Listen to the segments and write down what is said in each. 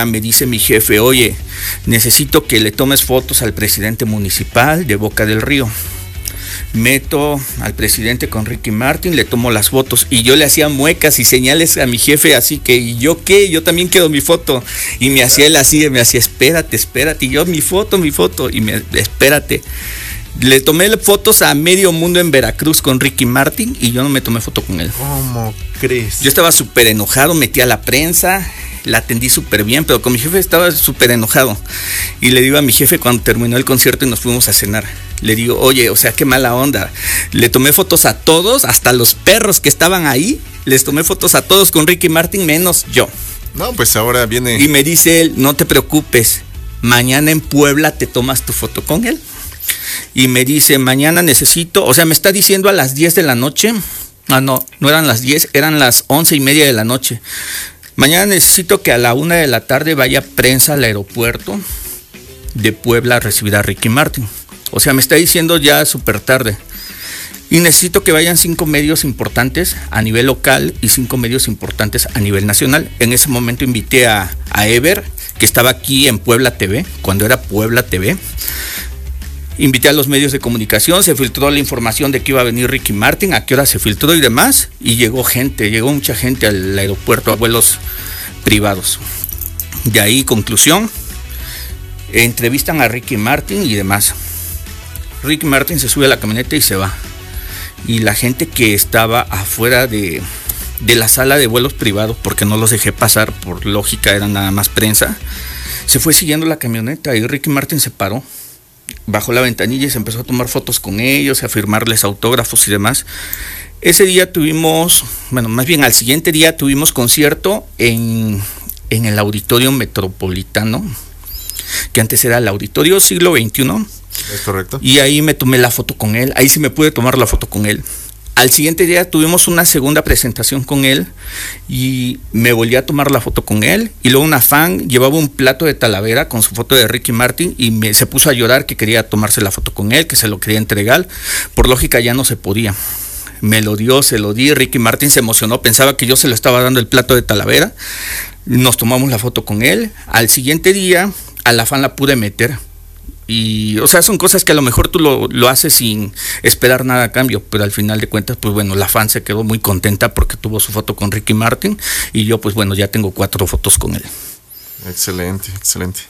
Me dice mi jefe, oye, necesito que le tomes fotos al presidente municipal de Boca del Río. Meto al presidente con Ricky Martin, le tomo las fotos y yo le hacía muecas y señales a mi jefe, así que, ¿y yo qué? Yo también quiero mi foto. Y me hacía él así, me hacía, espérate, y yo, mi foto, y me, espérate. Le tomé fotos a medio mundo en Veracruz con Ricky Martin y yo no me tomé foto con él. ¿Cómo crees? Yo estaba súper enojado, metí a la prensa, la atendí súper bien, pero con mi jefe estaba súper enojado. Y le digo a mi jefe cuando terminó el concierto y nos fuimos a cenar, le digo, oye, o sea, qué mala onda. Le tomé fotos a todos, hasta los perros que estaban ahí, les tomé fotos a todos con Ricky Martin, menos yo. No, pues ahora viene. Y me dice él, no te preocupes, mañana en Puebla te tomas tu foto con él. Y me dice, mañana necesito, o sea, me está diciendo a las 10 de la noche, no eran las 10, eran las 11:30 de la noche. Mañana necesito que a la 1 de la tarde vaya prensa al aeropuerto de Puebla a recibir a Ricky Martin. O sea, me está diciendo ya súper tarde. Y necesito que vayan 5 medios importantes a nivel local y 5 medios importantes a nivel nacional. En ese momento invité a Ever, que estaba aquí en Puebla TV, cuando era Puebla TV. Invité a los medios de comunicación, se filtró la información de que iba a venir Ricky Martin, a qué hora se filtró y demás, y llegó mucha gente al aeropuerto, a vuelos privados. De ahí, conclusión, entrevistan a Ricky Martin y demás. Ricky Martin se sube a la camioneta y se va. Y la gente que estaba afuera de la sala de vuelos privados, porque no los dejé pasar, por lógica eran nada más prensa, se fue siguiendo la camioneta y Ricky Martin se paró, bajó la ventanilla y se empezó a tomar fotos con ellos, a firmarles autógrafos y demás. Ese día tuvimos, más bien al siguiente día tuvimos concierto en el Auditorio Metropolitano, que antes era el Auditorio Siglo XXI. Es correcto. Y ahí me tomé la foto con él, ahí sí me pude tomar la foto con él. Al siguiente día tuvimos una segunda presentación con él y me volví a tomar la foto con él. Y luego una fan llevaba un plato de Talavera con su foto de Ricky Martin y se puso a llorar que quería tomarse la foto con él, que se lo quería entregar. Por lógica ya no se podía. Me lo dio, se lo di. Ricky Martin se emocionó, pensaba que yo se lo estaba dando el plato de Talavera. Nos tomamos la foto con él. Al siguiente día a la fan la pude meter. Y, o sea, son cosas que a lo mejor tú lo haces sin esperar nada a cambio, pero al final de cuentas, pues bueno, la fan se quedó muy contenta porque tuvo su foto con Ricky Martin y yo, pues bueno, ya tengo 4 fotos con él. Excelente, excelente.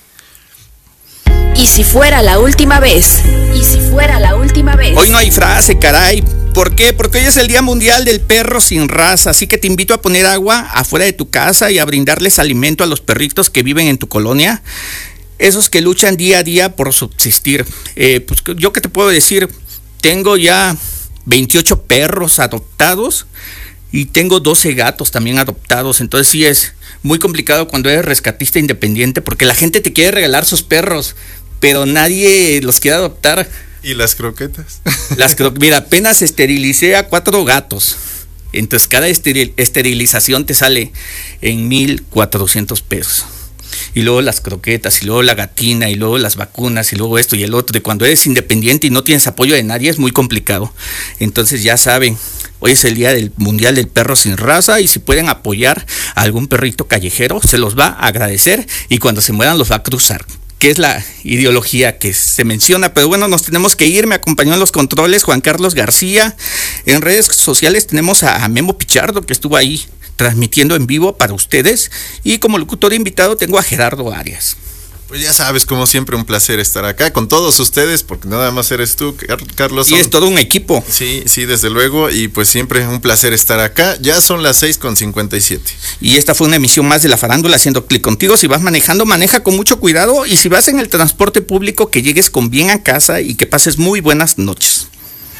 ¿Y si fuera la última vez? ¿Y si fuera la última vez? Hoy no hay frase, caray. ¿Por qué? Porque hoy es el Día Mundial del Perro Sin Raza, así que te invito a poner agua afuera de tu casa y a brindarles alimento a los perritos que viven en tu colonia. Esos que luchan día a día por subsistir. Pues yo qué te puedo decir, tengo ya 28 perros adoptados y tengo 12 gatos también adoptados. Entonces sí es muy complicado cuando eres rescatista independiente porque la gente te quiere regalar sus perros, pero nadie los quiere adoptar. ¿Y las croquetas? Mira, apenas esterilicé a 4 gatos. Entonces cada esterilización te sale en 1,400 pesos. Y luego las croquetas, y luego la gatina, y luego las vacunas, y luego esto y el otro. Y cuando eres independiente y no tienes apoyo de nadie es muy complicado. Entonces ya saben, hoy es el Día del Mundial del Perro Sin Raza y si pueden apoyar a algún perrito callejero, se los va a agradecer y cuando se mueran los va a cruzar, que es la ideología que se menciona. Pero bueno, nos tenemos que ir. Me acompañó en los controles Juan Carlos García. En redes sociales tenemos a Memo Pichardo, que estuvo ahí transmitiendo en vivo para ustedes, y como locutor invitado tengo a Gerardo Arias. Pues ya sabes, como siempre, un placer estar acá con todos ustedes, porque nada más eres tú, Carlos. Y es todo un equipo. Sí, desde luego, y pues siempre un placer estar acá. Ya son las 6:57. Y esta fue una emisión más de La Farándula, haciendo clic contigo. Si vas manejando, maneja con mucho cuidado, y si vas en el transporte público, que llegues con bien a casa y que pases muy buenas noches.